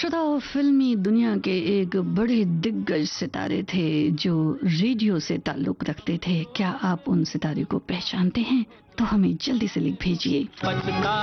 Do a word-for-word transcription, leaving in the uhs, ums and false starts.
श्रोताओ, फिल्मी दुनिया के एक बड़े दिग्गज सितारे थे जो रेडियो से ताल्लुक रखते थे। क्या आप उन सितारे को पहचानते हैं? तो हमें जल्दी से लिख भेजिए।